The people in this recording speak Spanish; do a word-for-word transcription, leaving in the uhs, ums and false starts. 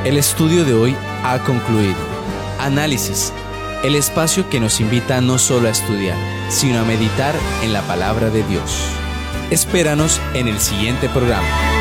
El estudio de hoy ha concluido. Análisis, el espacio que nos invita no solo a estudiar, sino a meditar en la palabra de Dios. Espéranos en el siguiente programa.